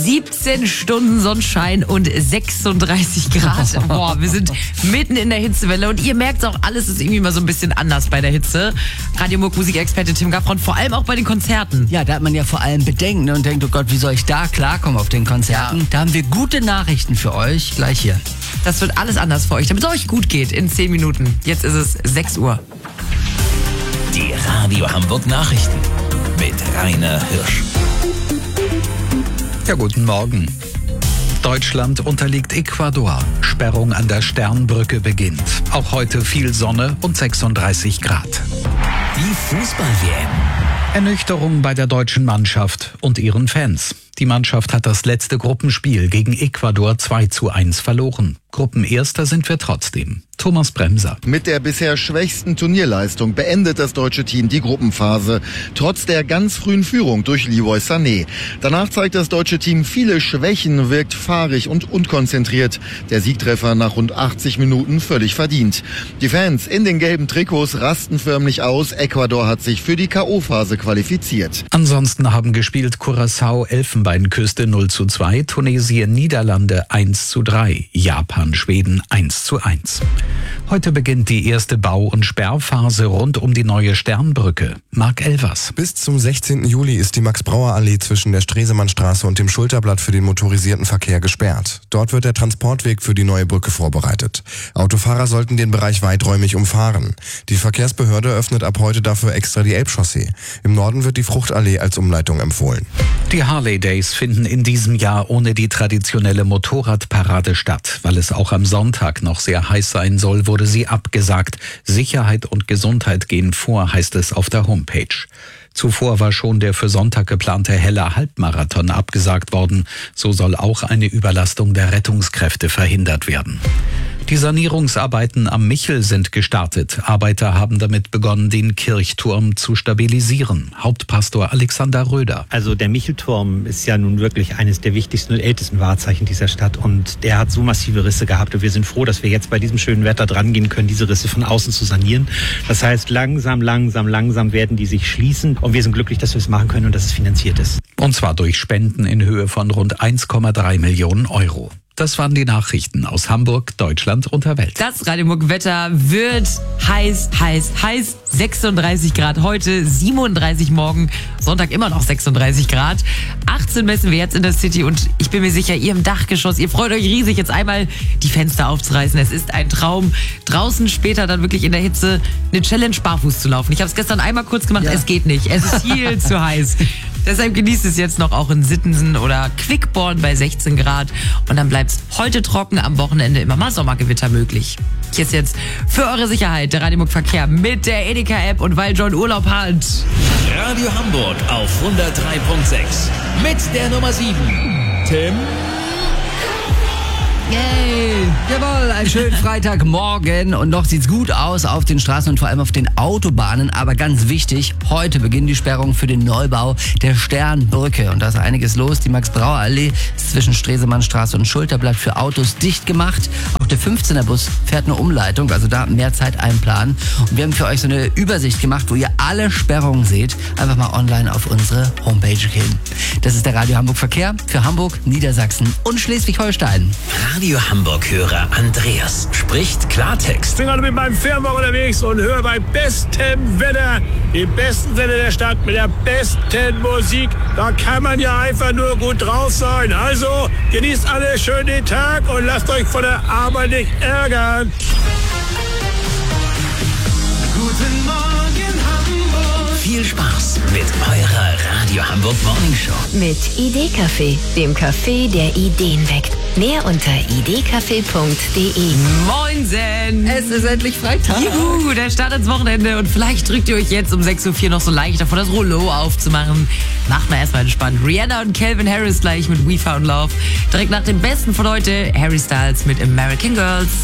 17 Stunden Sonnenschein und 36 Grad. Boah, wir sind mitten in der Hitzewelle und ihr merkt auch, alles ist irgendwie mal so ein bisschen anders bei der Hitze. Radio Hamburg Musikexperte Tim Gaffron, vor allem auch bei den Konzerten. Ja, da hat man ja vor allem Bedenken und denkt, oh Gott, wie soll ich da klarkommen auf den Konzerten? Ja. Da haben wir gute Nachrichten für euch, gleich hier. Das wird alles anders für euch, damit es euch gut geht in 10 Minuten. Jetzt ist es 6 Uhr. Die Radio Hamburg Nachrichten mit Rainer Hirsch. Ja, guten Morgen. Deutschland unterliegt Ecuador. Sperrung an der Sternbrücke beginnt. Auch heute viel Sonne und 36 Grad. Die Fußball-WM. Ernüchterung bei der deutschen Mannschaft und ihren Fans. Die Mannschaft hat das letzte Gruppenspiel gegen Ecuador 2:1 verloren. Gruppenerster sind wir trotzdem. Thomas Bremser. Mit der bisher schwächsten Turnierleistung beendet das deutsche Team die Gruppenphase. Trotz der ganz frühen Führung durch Leroy Sané. Danach zeigt das deutsche Team viele Schwächen, wirkt fahrig und unkonzentriert. Der Siegtreffer nach rund 80 Minuten völlig verdient. Die Fans in den gelben Trikots rasten förmlich aus. Ecuador hat sich für die K.O.-Phase qualifiziert. Ansonsten haben gespielt Curaçao Elfenbeinküste 0:2, Tunesien Niederlande 1:3, Japan Schweden 1:1. Heute beginnt die erste Bau- und Sperrphase rund um die neue Sternbrücke. Marc Elvers. Bis zum 16. Juli ist die Max-Brauer-Allee zwischen der Stresemannstraße und dem Schulterblatt für den motorisierten Verkehr gesperrt. Dort wird der Transportweg für die neue Brücke vorbereitet. Autofahrer sollten den Bereich weiträumig umfahren. Die Verkehrsbehörde öffnet ab heute dafür extra die Elbchaussee. Im Norden wird die Fruchtallee als Umleitung empfohlen. Die Harley Days finden in diesem Jahr ohne die traditionelle Motorradparade statt. Weil es auch am Sonntag noch sehr heiß sein soll, wurde sie abgesagt. Sicherheit und Gesundheit gehen vor, heißt es auf der Homepage. Zuvor war schon der für Sonntag geplante Heller Halbmarathon abgesagt worden. So soll auch eine Überlastung der Rettungskräfte verhindert werden. Die Sanierungsarbeiten am Michel sind gestartet. Arbeiter haben damit begonnen, den Kirchturm zu stabilisieren. Hauptpastor Alexander Röder. Also der Michelturm ist ja nun wirklich eines der wichtigsten und ältesten Wahrzeichen dieser Stadt. Und der hat so massive Risse gehabt. Und wir sind froh, dass wir jetzt bei diesem schönen Wetter dran gehen können, diese Risse von außen zu sanieren. Das heißt, langsam werden die sich schließen. Und wir sind glücklich, dass wir es machen können und dass es finanziert ist. Und zwar durch Spenden in Höhe von rund 1,3 Millionen Euro. Das waren die Nachrichten aus Hamburg, Deutschland und der Welt. Das Radio Hamburg Wetter wird heiß. 36 Grad heute, 37 morgen, Sonntag immer noch 36 Grad. 18 messen wir jetzt in der City und ich bin mir sicher, ihr im Dachgeschoss, ihr freut euch riesig, jetzt einmal die Fenster aufzureißen. Es ist ein Traum. Draußen später dann wirklich in der Hitze eine Challenge barfuß zu laufen. Ich habe es gestern einmal kurz gemacht, Es geht nicht. Es ist viel zu heiß. Deshalb genießt es jetzt noch auch in Sittensen oder Quickborn bei 16 Grad. Und dann bleibt es heute trocken, am Wochenende immer mal Sommergewitter möglich. Hier ist jetzt für eure Sicherheit der Radio Hamburg Verkehr mit der Edeka-App und weil John Urlaub hat. Radio Hamburg auf 103.6 mit der Nummer 7. Tim. Yay! Jawohl, einen schönen Freitagmorgen und noch sieht's gut aus auf den Straßen und vor allem auf den Autobahnen. Aber ganz wichtig, heute beginnt die Sperrung für den Neubau der Sternbrücke. Und da ist einiges los. Die Max-Brauer-Allee ist zwischen Stresemannstraße und Schulterblatt für Autos dicht gemacht. Auch der 15er-Bus fährt eine Umleitung, also da mehr Zeit einplanen. Und wir haben für euch so eine Übersicht gemacht, wo ihr alle Sperrungen seht. Einfach mal online auf unsere Homepage gehen. Das ist der Radio Hamburg Verkehr für Hamburg, Niedersachsen und Schleswig-Holstein. Radio Hamburg-Hörer Andreas spricht Klartext. Ich bin gerade mit meinem Firmenwagen unterwegs und höre bei bestem Wetter, im besten Sinne der Stadt, mit der besten Musik. Da kann man ja einfach nur gut drauf sein. Also genießt alle schön den Tag und lasst euch von der Arbeit nicht ärgern. Guten Morgen Hamburg. Viel Spaß mit eurer Radio Hamburg Morning Show. Mit Idee-Café, dem Café, der Ideen weckt. Mehr unter idcafé.de. Moinsen! Es ist endlich Freitag. Juhu, der Start ins Wochenende und vielleicht drückt ihr euch jetzt um 6:04 Uhr noch so leicht davor, das Rollo aufzumachen. Macht mal erstmal entspannt. Rihanna und Calvin Harris gleich mit We Found Love. Direkt nach dem Besten von heute, Harry Styles mit American Girls.